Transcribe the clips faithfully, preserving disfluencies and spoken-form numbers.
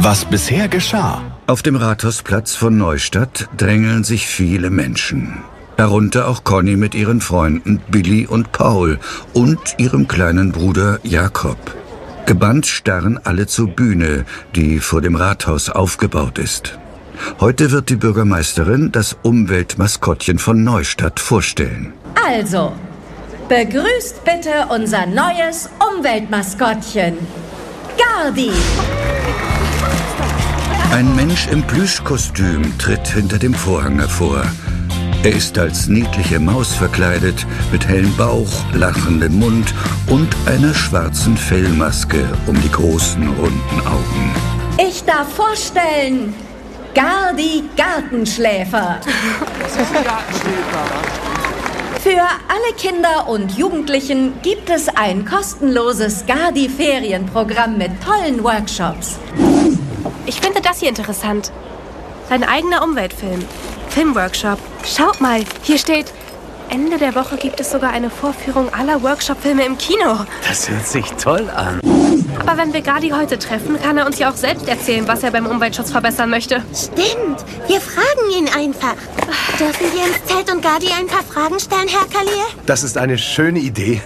Was bisher geschah. Auf dem Rathausplatz von Neustadt drängeln sich viele Menschen. Darunter auch Conny mit ihren Freunden Billy und Paul und ihrem kleinen Bruder Jakob. Gebannt starren alle zur Bühne, die vor dem Rathaus aufgebaut ist. Heute wird die Bürgermeisterin das Umweltmaskottchen von Neustadt vorstellen. Also, begrüßt bitte unser neues Umweltmaskottchen, Gardi. Ein Mensch im Plüschkostüm tritt hinter dem Vorhang hervor. Er ist als niedliche Maus verkleidet, mit hellem Bauch, lachendem Mund und einer schwarzen Fellmaske um die großen, runden Augen. Ich darf vorstellen, Gardi Gartenschläfer. Für alle Kinder und Jugendlichen gibt es ein kostenloses Gardi-Ferienprogramm mit tollen Workshops. Ich finde das hier interessant. Sein eigener Umweltfilm. Filmworkshop. Schaut mal, hier steht, Ende der Woche gibt es sogar eine Vorführung aller Workshop-Filme im Kino. Das hört sich toll an. Aber wenn wir Gardi heute treffen, kann er uns ja auch selbst erzählen, was er beim Umweltschutz verbessern möchte. Stimmt, wir fragen ihn einfach. Dürfen wir ins Zelt und Gardi ein paar Fragen stellen, Herr Kallier? Das ist eine schöne Idee.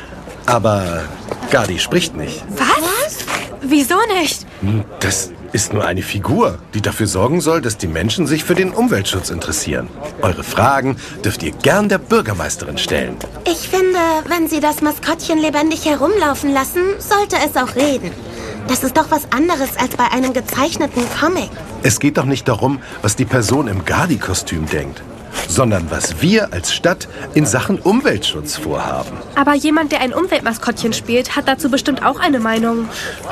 Aber Gardi spricht nicht. Was? Wieso nicht? Das ist nur eine Figur, die dafür sorgen soll, dass die Menschen sich für den Umweltschutz interessieren. Eure Fragen dürft ihr gern der Bürgermeisterin stellen. Ich finde, wenn Sie das Maskottchen lebendig herumlaufen lassen, sollte es auch reden. Das ist doch was anderes als bei einem gezeichneten Comic. Es geht doch nicht darum, was die Person im Gardi-Kostüm denkt, sondern was wir als Stadt in Sachen Umweltschutz vorhaben. Aber jemand, der ein Umweltmaskottchen spielt, hat dazu bestimmt auch eine Meinung.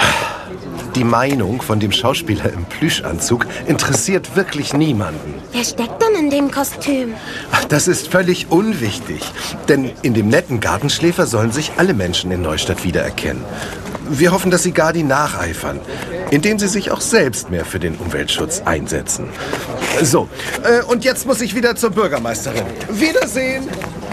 Die Meinung von dem Schauspieler im Plüschanzug interessiert wirklich niemanden. Wer steckt denn in dem Kostüm? Ach, das ist völlig unwichtig. Denn in dem netten Gartenschläfer sollen sich alle Menschen in Neustadt wiedererkennen. Wir hoffen, dass Sie Gardi nacheifern, indem Sie sich auch selbst mehr für den Umweltschutz einsetzen. So, äh, und jetzt muss ich wieder zur Bürgermeisterin. Wiedersehen!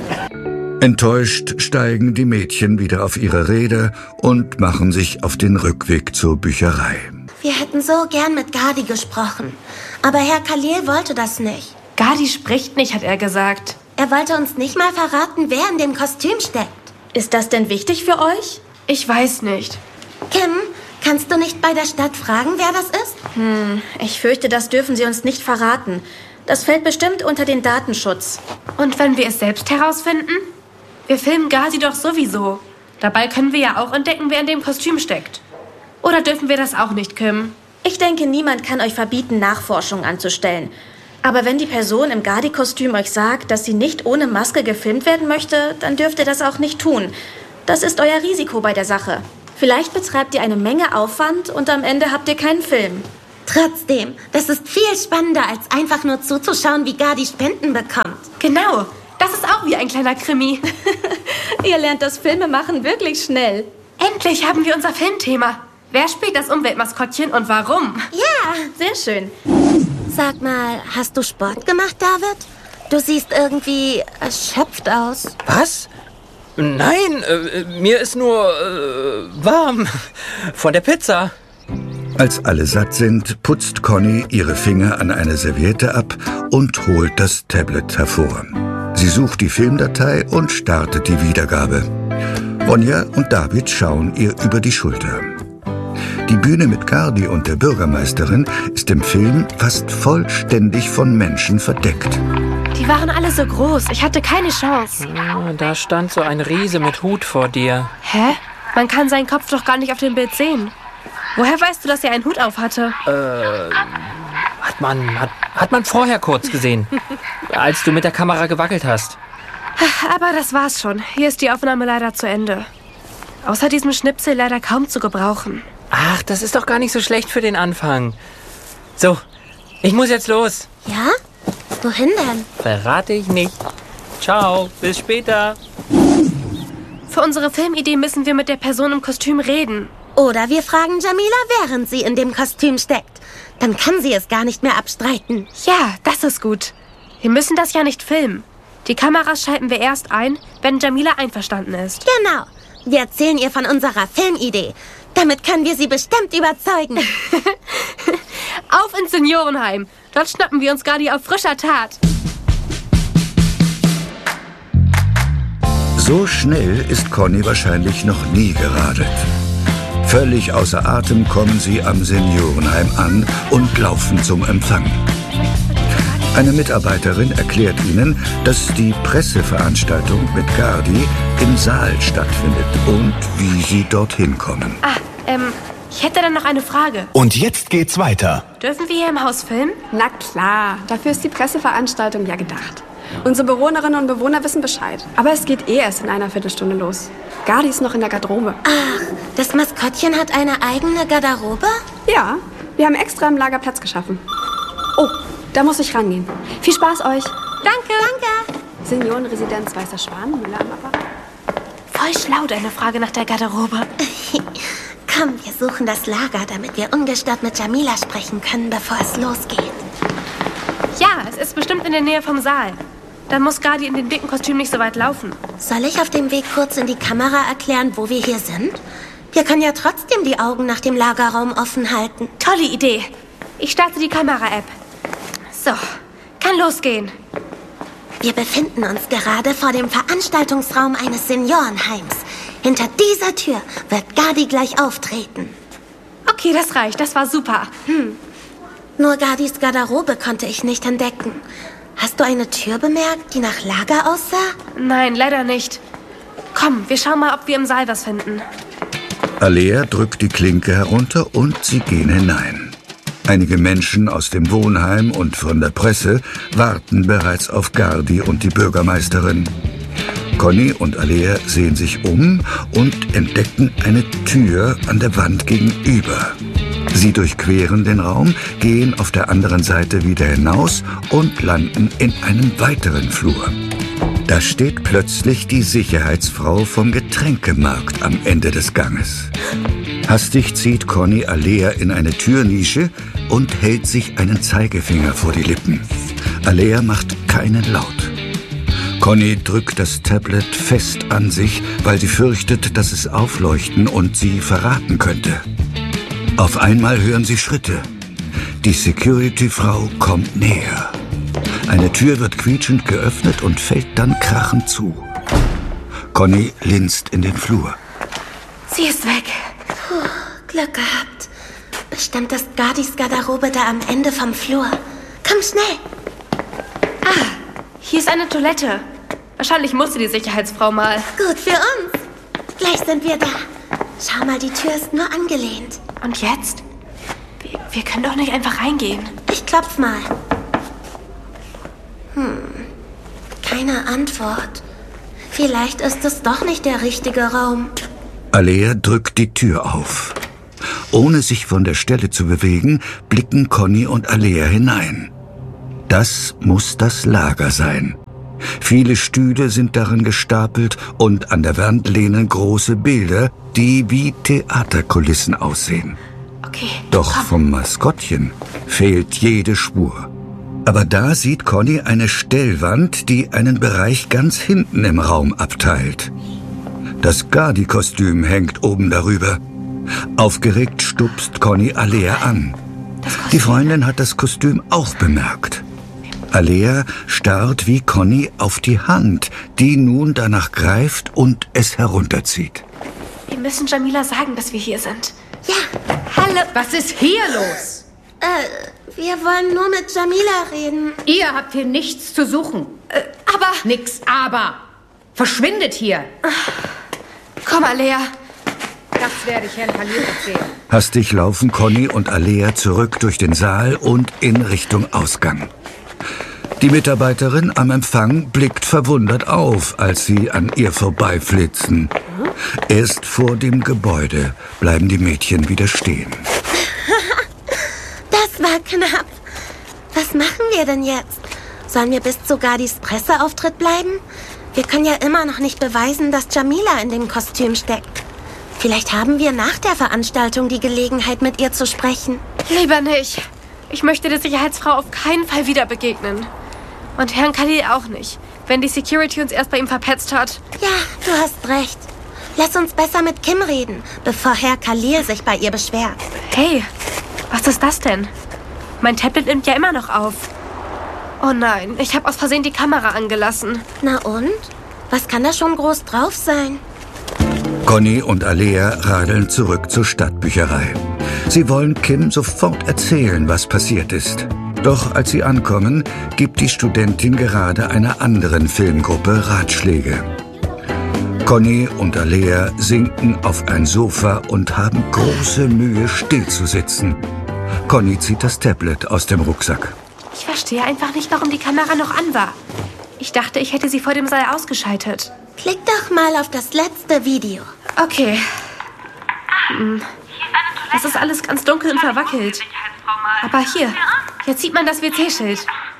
Enttäuscht steigen die Mädchen wieder auf ihre Räder und machen sich auf den Rückweg zur Bücherei. Wir hätten so gern mit Gardi gesprochen. Aber Herr Kallier wollte das nicht. Gardi spricht nicht, hat er gesagt. Er wollte uns nicht mal verraten, wer in dem Kostüm steckt. Ist das denn wichtig für euch? Ich weiß nicht. Kim, kannst du nicht bei der Stadt fragen, wer das ist? Hm, ich fürchte, das dürfen sie uns nicht verraten. Das fällt bestimmt unter den Datenschutz. Und wenn wir es selbst herausfinden? Wir filmen Gardi doch sowieso. Dabei können wir ja auch entdecken, wer in dem Kostüm steckt. Oder dürfen wir das auch nicht, Kim? Ich denke, niemand kann euch verbieten, Nachforschungen anzustellen. Aber wenn die Person im Gardi-Kostüm euch sagt, dass sie nicht ohne Maske gefilmt werden möchte, dann dürft ihr das auch nicht tun. Das ist euer Risiko bei der Sache. Vielleicht betreibt ihr eine Menge Aufwand und am Ende habt ihr keinen Film. Trotzdem, das ist viel spannender, als einfach nur zuzuschauen, wie Gardi Spenden bekommt. Genau, das ist auch wie ein kleiner Krimi. Ihr lernt das Filmemachen wirklich schnell. Endlich haben wir unser Filmthema. Wer spielt das Umweltmaskottchen und warum? Ja, sehr schön. Sag mal, hast du Sport gemacht, David? Du siehst irgendwie erschöpft aus. Was? Nein, äh, mir ist nur äh, warm von der Pizza. Als alle satt sind, putzt Conny ihre Finger an eine Serviette ab und holt das Tablet hervor. Sie sucht die Filmdatei und startet die Wiedergabe. Ronja und David schauen ihr über die Schulter. Die Bühne mit Gardi und der Bürgermeisterin ist im Film fast vollständig von Menschen verdeckt. Die waren alle so groß, ich hatte keine Chance. Ja, da stand so ein Riese mit Hut vor dir. Hä? Man kann seinen Kopf doch gar nicht auf dem Bild sehen. Woher weißt du, dass er einen Hut auf hatte? Äh, hat man, hat, hat man vorher kurz gesehen, als du mit der Kamera gewackelt hast. Aber das war's schon. Hier ist die Aufnahme leider zu Ende. Außer diesem Schnipsel leider kaum zu gebrauchen. Ach, das ist doch gar nicht so schlecht für den Anfang. So, ich muss jetzt los. Ja? Wohin denn? Verrate ich nicht. Ciao, bis später. Für unsere Filmidee müssen wir mit der Person im Kostüm reden. Oder wir fragen Jamila, während sie in dem Kostüm steckt. Dann kann sie es gar nicht mehr abstreiten. Ja, das ist gut. Wir müssen das ja nicht filmen. Die Kameras schalten wir erst ein, wenn Jamila einverstanden ist. Genau. Wir erzählen ihr von unserer Filmidee. Damit können wir sie bestimmt überzeugen. Auf ins Seniorenheim. Dort schnappen wir uns Gardi auf frischer Tat. So schnell ist Conny wahrscheinlich noch nie geradelt. Völlig außer Atem kommen sie am Seniorenheim an und laufen zum Empfang. Eine Mitarbeiterin erklärt ihnen, dass die Presseveranstaltung mit Gardi im Saal stattfindet und wie sie dorthin kommen. Ah, ähm, ich hätte dann noch eine Frage. Und jetzt geht's weiter. Dürfen wir hier im Haus filmen? Na klar, dafür ist die Presseveranstaltung ja gedacht. Unsere Bewohnerinnen und Bewohner wissen Bescheid. Aber es geht eh erst in einer Viertelstunde los. Gardi ist noch in der Garderobe. Ach, das Maskottchen hat eine eigene Garderobe? Ja, wir haben extra im Lager Platz geschaffen. Oh, da muss ich rangehen. Viel Spaß euch. Danke. Danke. Seniorenresidenz Weißer Schwan, Müller am Apparat. Voll schlau, deine Frage nach der Garderobe. Komm, wir suchen das Lager, damit wir ungestört mit Jamila sprechen können, bevor es losgeht. Ja, es ist bestimmt in der Nähe vom Saal. Dann muss Gardi in dem dicken Kostüm nicht so weit laufen. Soll ich auf dem Weg kurz in die Kamera erklären, wo wir hier sind? Wir können ja trotzdem die Augen nach dem Lagerraum offen halten. Tolle Idee. Ich starte die Kamera-App. So, kann losgehen. Wir befinden uns gerade vor dem Veranstaltungsraum eines Seniorenheims. Hinter dieser Tür wird Gardi gleich auftreten. Okay, das reicht. Das war super. Hm. Nur Gardis Garderobe konnte ich nicht entdecken. Hast du eine Tür bemerkt, die nach Lager aussah? Nein, leider nicht. Komm, wir schauen mal, ob wir im Saal was finden. Alea drückt die Klinke herunter und sie gehen hinein. Einige Menschen aus dem Wohnheim und von der Presse warten bereits auf Gardi und die Bürgermeisterin. Conny und Alea sehen sich um und entdecken eine Tür an der Wand gegenüber. Sie durchqueren den Raum, gehen auf der anderen Seite wieder hinaus und landen in einem weiteren Flur. Da steht plötzlich die Sicherheitsfrau vom Getränkemarkt am Ende des Ganges. Hastig zieht Conny Alea in eine Türnische und hält sich einen Zeigefinger vor die Lippen. Alea macht keinen Laut. Conny drückt das Tablet fest an sich, weil sie fürchtet, dass es aufleuchten und sie verraten könnte. Auf einmal hören sie Schritte. Die Security-Frau kommt näher. Eine Tür wird quietschend geöffnet und fällt dann krachend zu. Conny linst in den Flur. Sie ist weg. Puh, Glück gehabt. Bestimmt ist Gardis Garderobe da am Ende vom Flur. Komm schnell. Ah, hier ist eine Toilette. Wahrscheinlich musste die Sicherheitsfrau mal. Gut für uns. Gleich sind wir da. Schau mal, die Tür ist nur angelehnt. Und jetzt? Wir, wir können doch nicht einfach reingehen. Ich klopf mal. Hm, keine Antwort. Vielleicht ist es doch nicht der richtige Raum. Alea drückt die Tür auf. Ohne sich von der Stelle zu bewegen, blicken Conny und Alea hinein. Das muss das Lager sein. Viele Stühle sind darin gestapelt und an der Wand lehnen große Bilder, die wie Theaterkulissen aussehen. Okay. Doch komm. vom Maskottchen fehlt jede Spur. Aber da sieht Conny eine Stellwand, die einen Bereich ganz hinten im Raum abteilt. Das Gardi-Kostüm hängt oben darüber. Aufgeregt stupst Conny Alea an. Die Freundin hat das Kostüm auch bemerkt. Alea starrt wie Conny auf die Hand, die nun danach greift und es herunterzieht. Wir müssen Jamila sagen, dass wir hier sind. Ja. Hallo. Was ist hier los? Äh, wir wollen nur mit Jamila reden. Ihr habt hier nichts zu suchen. Äh, aber... Nix aber. Verschwindet hier. Komm, Alea. Das werde ich Herrn Khalil erzählen. Hastig laufen Conny und Alea zurück durch den Saal und in Richtung Ausgang. Die Mitarbeiterin am Empfang blickt verwundert auf, als sie an ihr vorbeiflitzen. Erst vor dem Gebäude bleiben die Mädchen wieder stehen. Das war knapp. Was machen wir denn jetzt? Sollen wir bis zu Gardis Presseauftritt bleiben? Wir können ja immer noch nicht beweisen, dass Jamila in dem Kostüm steckt. Vielleicht haben wir nach der Veranstaltung die Gelegenheit, mit ihr zu sprechen. Lieber nicht. Ich möchte der Sicherheitsfrau auf keinen Fall wieder begegnen. Und Herrn Khalil auch nicht, wenn die Security uns erst bei ihm verpetzt hat. Ja, du hast recht. Lass uns besser mit Kim reden, bevor Herr Khalil sich bei ihr beschwert. Hey, was ist das denn? Mein Tablet nimmt ja immer noch auf. Oh nein, ich habe aus Versehen die Kamera angelassen. Na und? Was kann da schon groß drauf sein? Conny und Alea radeln zurück zur Stadtbücherei. Sie wollen Kim sofort erzählen, was passiert ist. Doch als sie ankommen, gibt die Studentin gerade einer anderen Filmgruppe Ratschläge. Conny und Alea sinken auf ein Sofa und haben große Mühe, still zu sitzen. Conny zieht das Tablet aus dem Rucksack. Ich verstehe einfach nicht, warum die Kamera noch an war. Ich dachte, ich hätte sie vor dem Saal ausgeschaltet. Klick doch mal auf das letzte Video. Okay. Hm. Das ist alles ganz dunkel und verwackelt. Aber hier, jetzt sieht man das W C-Schild.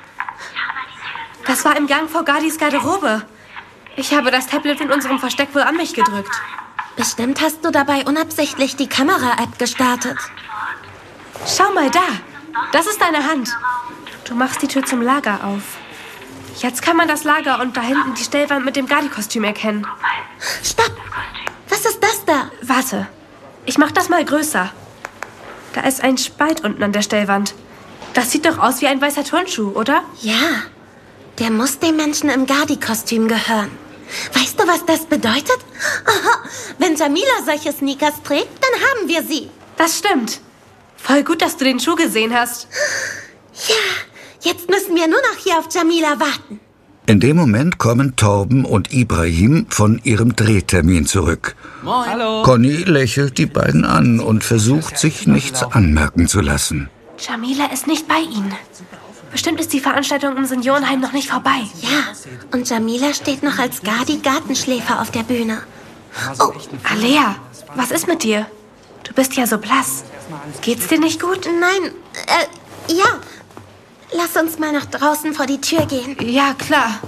Das war im Gang vor Gardys Garderobe. Ich habe das Tablet in unserem Versteck wohl an mich gedrückt. Bestimmt hast du dabei unabsichtlich die Kamera-App gestartet. Schau mal da. Das ist deine Hand. Du machst die Tür zum Lager auf. Jetzt kann man das Lager und da hinten die Stellwand mit dem Gardi-Kostüm erkennen. Stopp! Was ist das da? Warte, ich mach das mal größer. Da ist ein Spalt unten an der Stellwand. Das sieht doch aus wie ein weißer Turnschuh, oder? Ja, der muss dem Menschen im Gardi-Kostüm gehören. Weißt du, was das bedeutet? Aha, wenn Jamila solche Sneakers trägt, dann haben wir sie. Das stimmt. Voll gut, dass du den Schuh gesehen hast. Ja, jetzt müssen wir nur noch hier auf Jamila warten. In dem Moment kommen Torben und Ibrahim von ihrem Drehtermin zurück. Moin. Hallo. Conny lächelt die beiden an und versucht, sich nichts anmerken zu lassen. Jamila ist nicht bei ihnen. Bestimmt ist die Veranstaltung im Seniorenheim noch nicht vorbei. Ja, und Jamila steht noch als Gardi-Gartenschläfer auf der Bühne. Oh, Alea, was ist mit dir? Du bist ja so blass. Geht's dir nicht gut? Nein, äh, ja. Lass uns mal nach draußen vor die Tür gehen. Ja, klar.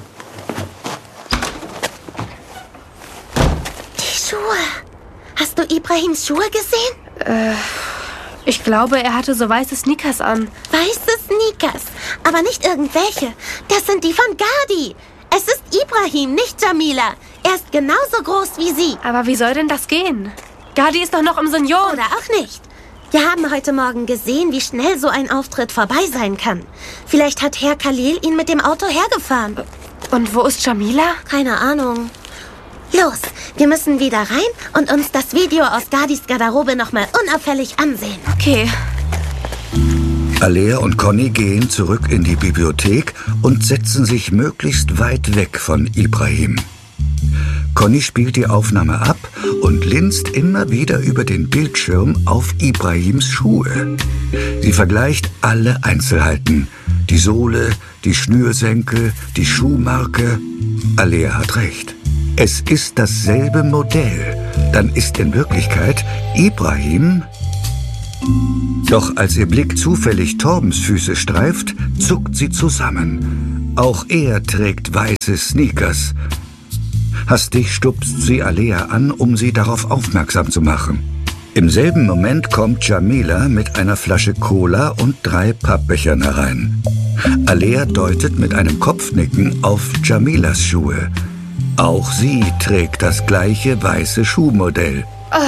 Die Schuhe. Hast du Ibrahims Schuhe gesehen? Äh, ich glaube, er hatte so weiße Sneakers an. Weiße Sneakers, aber nicht irgendwelche. Das sind die von Gardi. Es ist Ibrahim, nicht Jamila. Er ist genauso groß wie sie. Aber wie soll denn das gehen? Gardi ist doch noch im Senioren. Oder auch nicht. Wir haben heute Morgen gesehen, wie schnell so ein Auftritt vorbei sein kann. Vielleicht hat Herr Khalil ihn mit dem Auto hergefahren. Und wo ist Jamila? Keine Ahnung. Los, wir müssen wieder rein und uns das Video aus Gardis Garderobe nochmal unauffällig ansehen. Okay. Alea und Conny gehen zurück in die Bibliothek und setzen sich möglichst weit weg von Ibrahim. Conny spielt die Aufnahme ab und linst immer wieder über den Bildschirm auf Ibrahims Schuhe. Sie vergleicht alle Einzelheiten. Die Sohle, die Schnürsenkel, die Schuhmarke. Alea hat recht. Es ist dasselbe Modell. Dann ist in Wirklichkeit Ibrahim... Doch als ihr Blick zufällig Torbens Füße streift, zuckt sie zusammen. Auch er trägt weiße Sneakers. Hastig stupst sie Alea an, um sie darauf aufmerksam zu machen. Im selben Moment kommt Jamila mit einer Flasche Cola und drei Pappbechern herein. Alea deutet mit einem Kopfnicken auf Jamilas Schuhe. Auch sie trägt das gleiche weiße Schuhmodell.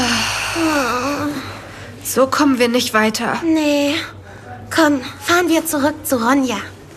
So kommen wir nicht weiter. Nee. Komm, fahren wir zurück zu Ronja.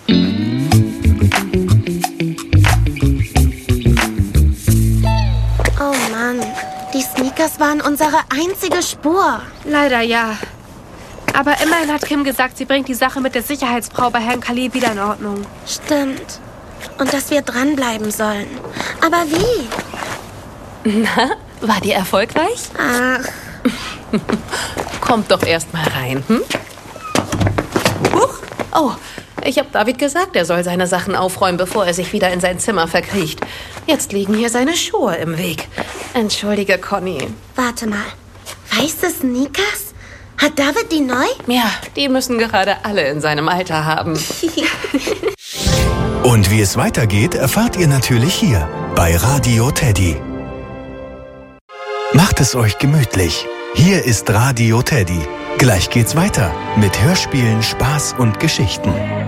Oh Mann, die Sneakers waren unsere einzige Spur. Leider ja. Aber immerhin hat Kim gesagt, sie bringt die Sache mit der Sicherheitsfrau bei Herrn Khalil wieder in Ordnung. Stimmt. Und dass wir dranbleiben sollen. Aber wie? Na, war die erfolgreich? Ach. Kommt doch erst mal rein, hm? Huch. Oh, ich habe David gesagt, er soll seine Sachen aufräumen, bevor er sich wieder in sein Zimmer verkriecht. Jetzt liegen hier seine Schuhe im Weg. Entschuldige, Conny. Warte mal. Weiße Sneakers? Hat David die neu? Ja, die müssen gerade alle in seinem Alter haben. Und wie es weitergeht, erfahrt ihr natürlich hier bei Radio Teddy. Macht es euch gemütlich. Hier ist Radio Teddy. Gleich geht's weiter mit Hörspielen, Spaß und Geschichten.